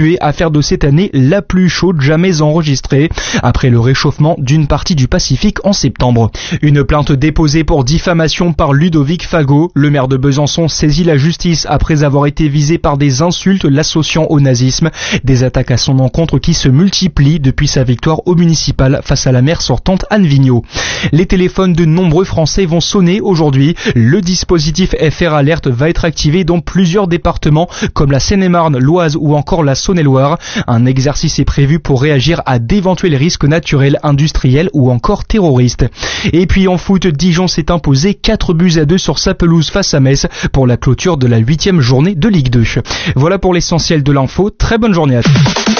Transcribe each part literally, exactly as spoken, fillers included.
contribué à faire de cette année la plus chaude jamais enregistrée, après le réchauffement d'une partie du Pacifique en septembre. Une plainte déposée pour diffamation par Ludovic Fago, le maire de Besançon, saisit la justice après avoir été visé par des insultes l'associant au nazisme, des attaques à son encontre qui se multiplient depuis sa victoire au municipal face à la maire sortante Anne Vigneault. Les téléphones de nombreux Français vont sonner aujourd'hui. Le dispositif F R Alert va être activé dans plusieurs départements comme la Seine-et-Marne, l'Oise ou encore la Saône-et-Loire. Un exercice est prévu pour réagir à d'éventuels risques naturels, industriels ou encore terroristes. Et puis en foot, Dijon s'est imposé quatre buts à deux sur sa pelouse face à Metz pour la clôture de la huitième journée de Ligue deux. Voilà pour l'essentiel de l'info. Très bonne journée à tous.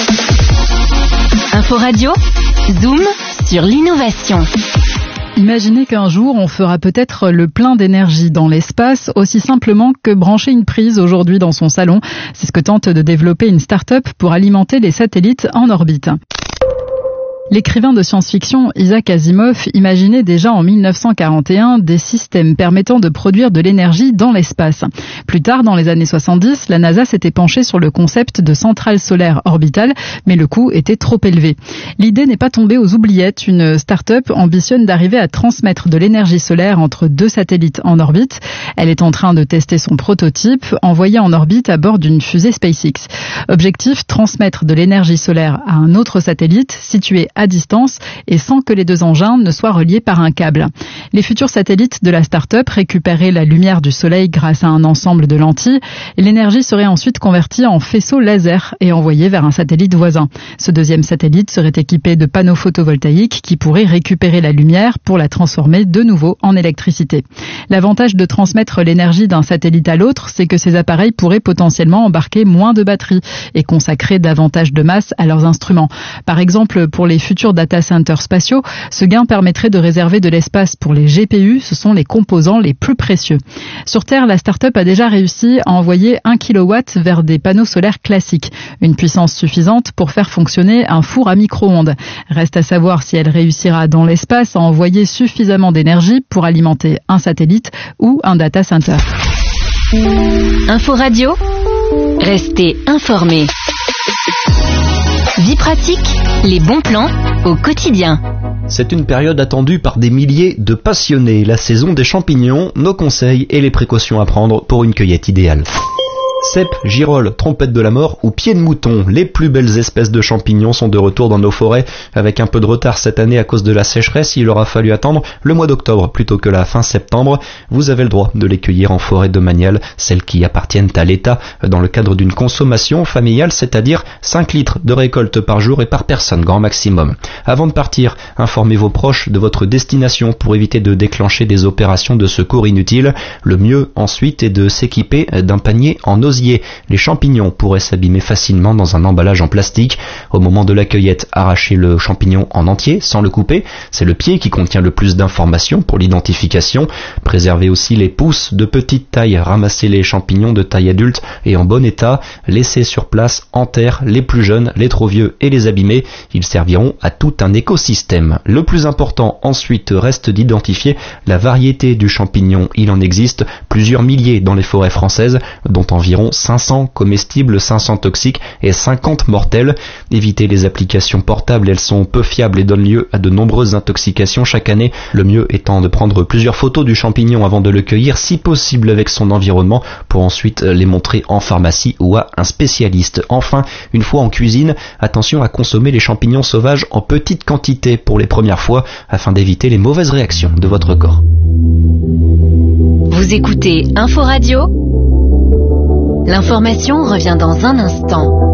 Info Radio, Zoom sur l'innovation. Imaginez qu'un jour, on fera peut-être le plein d'énergie dans l'espace, aussi simplement que brancher une prise aujourd'hui dans son salon. C'est ce que tente de développer une start-up pour alimenter les satellites en orbite. L'écrivain de science-fiction Isaac Asimov imaginait déjà en mille neuf cent quarante et un des systèmes permettant de produire de l'énergie dans l'espace. Plus tard, dans les années soixante-dix, la NASA s'était penchée sur le concept de centrale solaire orbitale, mais le coût était trop élevé. L'idée n'est pas tombée aux oubliettes. Une start-up ambitionne d'arriver à transmettre de l'énergie solaire entre deux satellites en orbite. Elle est en train de tester son prototype, envoyé en orbite à bord d'une fusée SpaceX. Objectif, transmettre de l'énergie solaire à un autre satellite situé à distance et sans que les deux engins ne soient reliés par un câble. Les futurs satellites de la start-up récupéraient la lumière du soleil grâce à un ensemble de lentilles et l'énergie serait ensuite convertie en faisceau laser et envoyée vers un satellite voisin. Ce deuxième satellite serait équipé de panneaux photovoltaïques qui pourraient récupérer la lumière pour la transformer de nouveau en électricité. L'avantage de transmettre l'énergie d'un satellite à l'autre, c'est que ces appareils pourraient potentiellement embarquer moins de batteries et consacrer davantage de masse à leurs instruments. Par exemple, pour les futurs data centers spatiaux, ce gain permettrait de réserver de l'espace pour les G P U, ce sont les composants les plus précieux. Sur Terre, la start-up a déjà réussi à envoyer un kilowatt vers des panneaux solaires classiques, une puissance suffisante pour faire fonctionner un four à micro-ondes. Reste à savoir si elle réussira dans l'espace à envoyer suffisamment d'énergie pour alimenter un satellite ou un data center. Info Radio, restez informés. Vie pratique, les bons plans au quotidien. C'est une période attendue par des milliers de passionnés. La saison des champignons, nos conseils et les précautions à prendre pour une cueillette idéale. Cèpes, girolles, trompettes de la mort ou pieds de mouton, les plus belles espèces de champignons sont de retour dans nos forêts. Avec un peu de retard cette année à cause de la sécheresse, il aura fallu attendre le mois d'octobre plutôt que la fin septembre. Vous avez le droit de les cueillir en forêt domaniale, celles qui appartiennent à l'État, dans le cadre d'une consommation familiale, c'est-à-dire cinq litres de récolte par jour et par personne, grand maximum. Avant de partir, informez vos proches de votre destination pour éviter de déclencher des opérations de secours inutiles. Le mieux ensuite est de s'équiper d'un panier en osier. Les champignons pourraient s'abîmer facilement dans un emballage en plastique. Au moment de la cueillette, arrachez le champignon en entier sans le couper. C'est le pied qui contient le plus d'informations pour l'identification. Préservez aussi les pousses de petite taille. Ramassez les champignons de taille adulte et en bon état. Laissez sur place en terre les plus jeunes, les trop vieux et les abîmés. Ils serviront à tout un écosystème. Le plus important ensuite reste d'identifier la variété du champignon. Il en existe plusieurs milliers dans les forêts françaises, dont environ cinq cents comestibles, cinq cents toxiques et cinquante mortels. Évitez les applications portables, elles sont peu fiables et donnent lieu à de nombreuses intoxications chaque année. Le mieux étant de prendre plusieurs photos du champignon avant de le cueillir, si possible avec son environnement, pour ensuite les montrer en pharmacie ou à un spécialiste. Enfin, une fois en cuisine, attention à consommer les champignons sauvages en petite quantité pour les premières fois afin d'éviter les mauvaises réactions de votre corps. Vous écoutez Info Radio. L'information revient dans un instant.